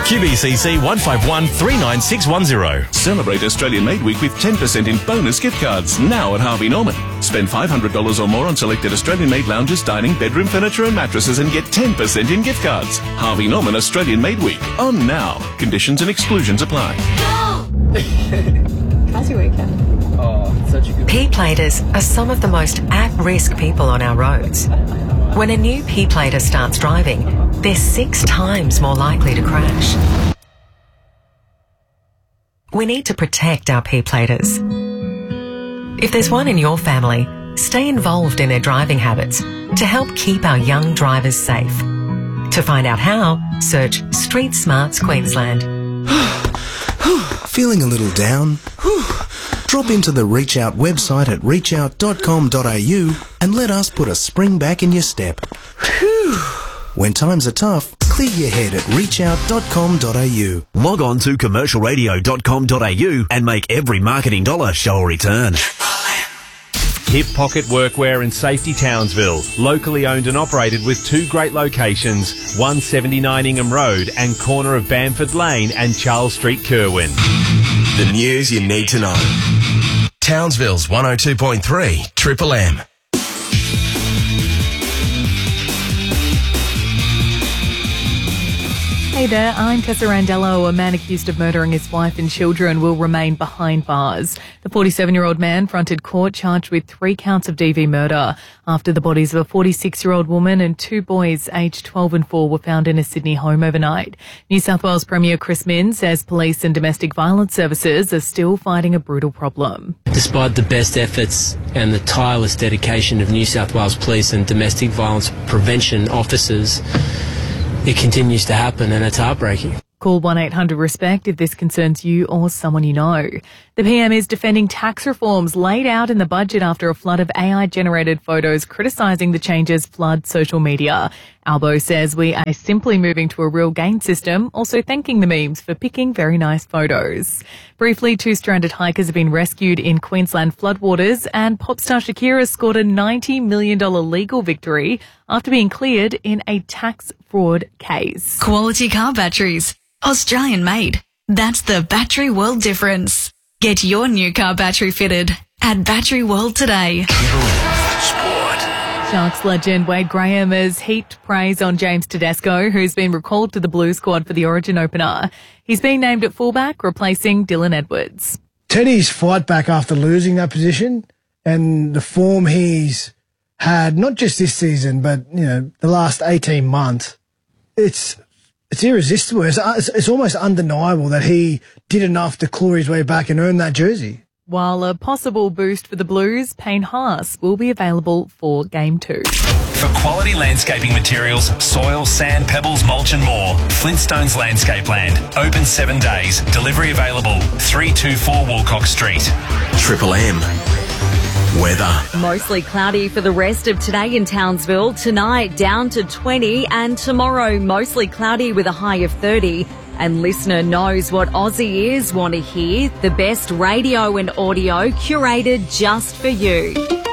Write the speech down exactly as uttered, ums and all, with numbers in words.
Q B C C one five one three nine six one zero. Celebrate Australian Made Week with ten percent in bonus gift cards now at Harvey Norman. Spend five hundred dollars or more on selected Australian Made lounges, dining, bedroom furniture and mattresses and get ten percent in gift cards. Harvey Norman Australian Made Week. On now. Conditions and exclusions apply. How's your weekend? Oh, such a good P-platers are some of the most at-risk people on our roads. When a new P-plater starts driving, they're six times more likely to crash. We need to protect our P-platers. If there's one in your family, stay involved in their driving habits to help keep our young drivers safe. To find out how, search Street Smarts Queensland. Feeling a little down? Drop into the Reach Out website at reach out dot com dot a u and let us put a spring back in your step. When times are tough, clear your head at reach out dot com dot a u. Log on to commercial radio dot com dot a u and make every marketing dollar show a return. Hip Pocket Workwear in Safety Townsville, locally owned and operated with two great locations, one seventy-nine Ingham Road and corner of Bamford Lane and Charles Street, Kerwin. The news you need to know. Townsville's one oh two point three Triple M. Hey there, I'm Tessa Randello. A man accused of murdering his wife and children will remain behind bars. The forty-seven-year-old man fronted court charged with three counts of D V murder after the bodies of a forty-six-year-old woman and two boys aged twelve and four were found in a Sydney home overnight. New South Wales Premier Chris Minns says police and domestic violence services are still fighting a brutal problem. Despite the best efforts and the tireless dedication of New South Wales Police and domestic violence prevention officers, it continues to happen and it's heartbreaking. Call one eight hundred RESPECT if this concerns you or someone you know. The P M is defending tax reforms laid out in the budget after a flood of A I-generated photos criticising the changes flood social media. Albo says we are simply moving to a real gain system, also thanking the memes for picking very nice photos. Briefly, two stranded hikers have been rescued in Queensland floodwaters and pop star Shakira scored a ninety million dollars legal victory after being cleared in a tax fraud case. Quality car batteries. Australian made. That's the Battery World difference. Get your new car battery fitted at Battery World today. Sport. Sharks legend Wade Graham has heaped praise on James Tedesco, who's been recalled to the Blues squad for the Origin opener. He's been named at fullback, replacing Dylan Edwards. Teddy's fight back after losing that position and the form he's had, not just this season, but, you know, the last eighteen months, it's it's irresistible. It's, it's, it's almost undeniable that he did enough to claw his way back and earn that jersey. While a possible boost for the Blues, Payne Haas will be available for Game two. For quality landscaping materials, soil, sand, pebbles, mulch and more, Flintstones Landscape Land. Open seven days. Delivery available. three two four Walcock Street. Triple M. Weather. Mostly cloudy for the rest of today in Townsville. Tonight down to twenty and tomorrow mostly cloudy with a high of thirty. And listener knows what Aussie ears want to hear. The best radio and audio curated just for you.